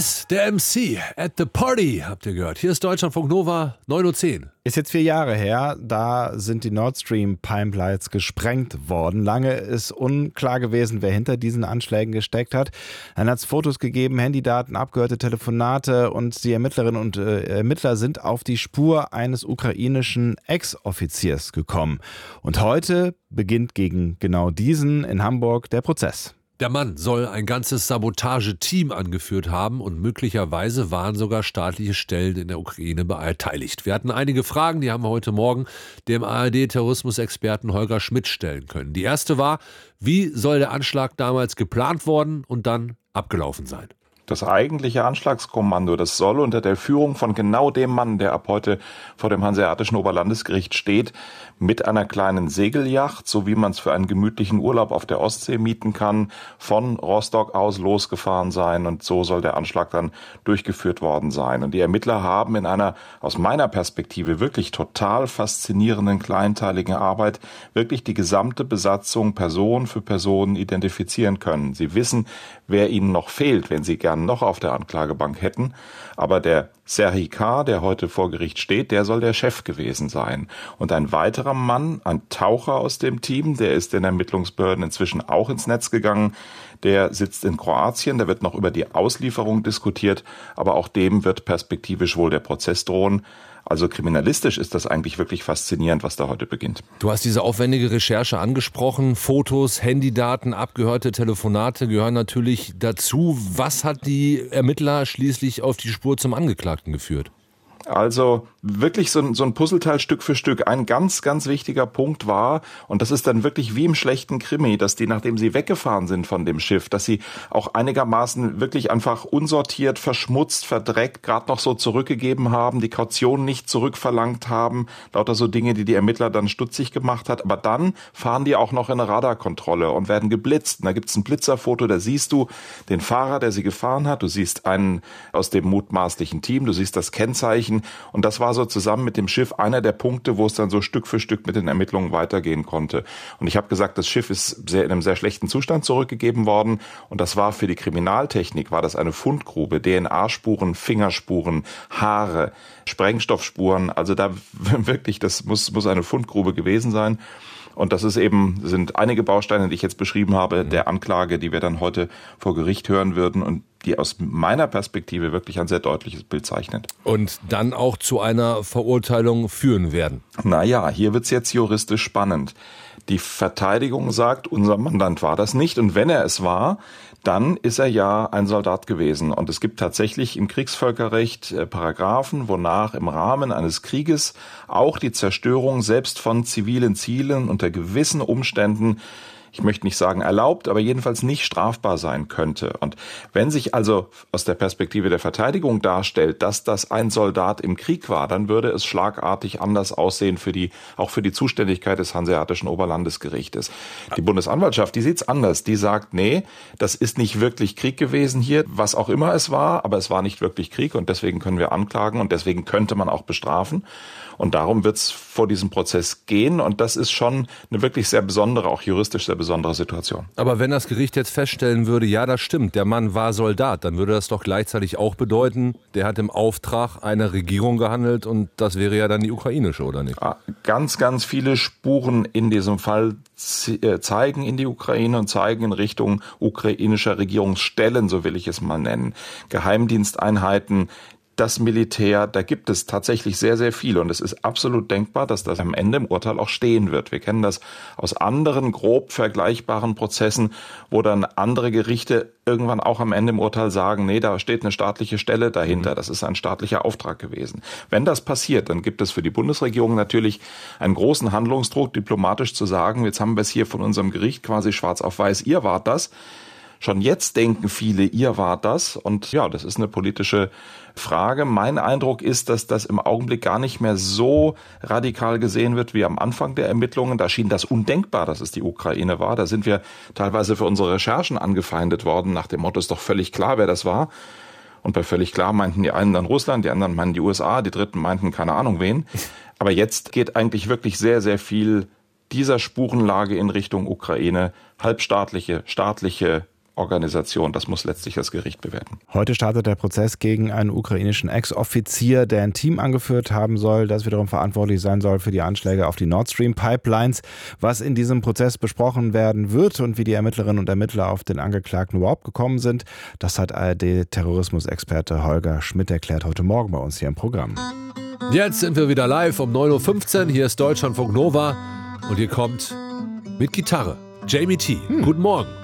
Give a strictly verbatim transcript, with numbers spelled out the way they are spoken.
Der M C at the Party, habt ihr gehört. Hier ist Deutschlandfunk Nova, neun Uhr zehn. Ist jetzt vier Jahre her, da sind die Nord Stream Pipelines gesprengt worden. Lange ist unklar gewesen, wer hinter diesen Anschlägen gesteckt hat. Dann hat es Fotos gegeben, Handydaten, abgehörte Telefonate und die Ermittlerinnen und äh, Ermittler sind auf die Spur eines ukrainischen Ex-Offiziers gekommen. Und heute beginnt gegen genau diesen in Hamburg der Prozess. Der Mann soll ein ganzes Sabotageteam angeführt haben und möglicherweise waren sogar staatliche Stellen in der Ukraine beteiligt. Wir hatten einige Fragen, die haben wir heute Morgen dem A R D-Terrorismusexperten Holger Schmidt stellen können. Die erste war, wie soll der Anschlag damals geplant worden und dann abgelaufen sein? Das eigentliche Anschlagskommando, das soll unter der Führung von genau dem Mann, der ab heute vor dem Hanseatischen Oberlandesgericht steht, mit einer kleinen Segelyacht, so wie man es für einen gemütlichen Urlaub auf der Ostsee mieten kann, von Rostock aus losgefahren sein. Und so soll der Anschlag dann durchgeführt worden sein. Und die Ermittler haben in einer, aus meiner Perspektive, wirklich total faszinierenden, kleinteiligen Arbeit wirklich die gesamte Besatzung Person für Person identifizieren können. Sie wissen, wer ihnen noch fehlt, wenn sie gern noch auf der Anklagebank hätten. Aber der Serhii K., der heute vor Gericht steht, der soll der Chef gewesen sein. Und ein weiterer Mann, ein Taucher aus dem Team, der ist den Ermittlungsbehörden inzwischen auch ins Netz gegangen. Der sitzt in Kroatien, da wird noch über die Auslieferung diskutiert, aber auch dem wird perspektivisch wohl der Prozess drohen. Also kriminalistisch ist das eigentlich wirklich faszinierend, was da heute beginnt. Du hast diese aufwendige Recherche angesprochen. Fotos, Handydaten, abgehörte Telefonate gehören natürlich dazu. Was hat die Ermittler schließlich auf die Spur zum Angeklagten geführt? Also wirklich so ein, so ein Puzzleteil Stück für Stück. Ein ganz, ganz wichtiger Punkt war, und das ist dann wirklich wie im schlechten Krimi, dass die, nachdem sie weggefahren sind von dem Schiff, dass sie auch einigermaßen wirklich einfach unsortiert, verschmutzt, verdreckt, gerade noch so zurückgegeben haben, die Kaution nicht zurückverlangt haben, lauter so Dinge, die die Ermittler dann stutzig gemacht hat. Aber dann fahren die auch noch in eine Radarkontrolle und werden geblitzt. Und da gibt's ein Blitzerfoto, da siehst du den Fahrer, der sie gefahren hat, du siehst einen aus dem mutmaßlichen Team, du siehst das Kennzeichen. Und das war so zusammen mit dem Schiff einer der Punkte, wo es dann so Stück für Stück mit den Ermittlungen weitergehen konnte. Und ich habe gesagt, das Schiff ist sehr, in einem sehr schlechten Zustand zurückgegeben worden. Und das war für die Kriminaltechnik, war das eine Fundgrube, D N A-Spuren, Fingerspuren, Haare, Sprengstoffspuren. Also da wirklich, das muss, muss eine Fundgrube gewesen sein. Und das ist eben, sind einige Bausteine, die ich jetzt beschrieben habe, der Anklage, die wir dann heute vor Gericht hören würden und die aus meiner Perspektive wirklich ein sehr deutliches Bild zeichnet. Und dann auch zu einer Verurteilung führen werden. Naja, hier wird's jetzt juristisch spannend. Die Verteidigung sagt, unser Mandant war das nicht. Und wenn er es war, dann ist er ja ein Soldat gewesen. Und es gibt tatsächlich im Kriegsvölkerrecht äh, Paragraphen, wonach im Rahmen eines Krieges auch die Zerstörung selbst von zivilen Zielen unter gewissen Umständen, ich möchte nicht sagen erlaubt, aber jedenfalls nicht strafbar sein könnte. Und wenn sich also aus der Perspektive der Verteidigung darstellt, dass das ein Soldat im Krieg war, dann würde es schlagartig anders aussehen für die, auch für die Zuständigkeit des Hanseatischen Oberlandesgerichtes. Die Bundesanwaltschaft, die sieht's anders. Die sagt, nee, das ist nicht wirklich Krieg gewesen hier, was auch immer es war, aber es war nicht wirklich Krieg und deswegen können wir anklagen und deswegen könnte man auch bestrafen. Und darum wird's vor diesem Prozess gehen. Und das ist schon eine wirklich sehr besondere, auch juristisch sehr besondere Situation. Aber wenn das Gericht jetzt feststellen würde, ja, das stimmt, der Mann war Soldat, dann würde das doch gleichzeitig auch bedeuten, der hat im Auftrag einer Regierung gehandelt und das wäre ja dann die ukrainische, oder nicht? Ganz, ganz viele Spuren in diesem Fall zeigen in die Ukraine und zeigen in Richtung ukrainischer Regierungsstellen, so will ich es mal nennen. Geheimdiensteinheiten, das Militär, da gibt es tatsächlich sehr, sehr viele. Und es ist absolut denkbar, dass das am Ende im Urteil auch stehen wird. Wir kennen das aus anderen grob vergleichbaren Prozessen, wo dann andere Gerichte irgendwann auch am Ende im Urteil sagen, nee, da steht eine staatliche Stelle dahinter. Das ist ein staatlicher Auftrag gewesen. Wenn das passiert, dann gibt es für die Bundesregierung natürlich einen großen Handlungsdruck, diplomatisch zu sagen, jetzt haben wir es hier von unserem Gericht quasi schwarz auf weiß, ihr wart das. Schon jetzt denken viele, ihr wart das. Und ja, das ist eine politische Frage. Mein Eindruck ist, dass das im Augenblick gar nicht mehr so radikal gesehen wird wie am Anfang der Ermittlungen. Da schien das undenkbar, dass es die Ukraine war. Da sind wir teilweise für unsere Recherchen angefeindet worden. Nach dem Motto, ist doch völlig klar, wer das war. Und bei völlig klar meinten die einen dann Russland, die anderen meinten die U S A, die dritten meinten keine Ahnung wen. Aber jetzt geht eigentlich wirklich sehr, sehr viel dieser Spurenlage in Richtung Ukraine. Halbstaatliche, staatliche Organisation. Das muss letztlich das Gericht bewerten. Heute startet der Prozess gegen einen ukrainischen Ex-Offizier, der ein Team angeführt haben soll, das wiederum verantwortlich sein soll für die Anschläge auf die Nord Stream Pipelines. Was in diesem Prozess besprochen werden wird und wie die Ermittlerinnen und Ermittler auf den Angeklagten überhaupt gekommen sind, das hat A R D-Terrorismusexperte Holger Schmidt erklärt heute Morgen bei uns hier im Programm. Jetzt sind wir wieder live um neun Uhr fünfzehn. Hier ist Deutschlandfunk Nova und hier kommt mit Gitarre Jamie T. Hm. Guten Morgen.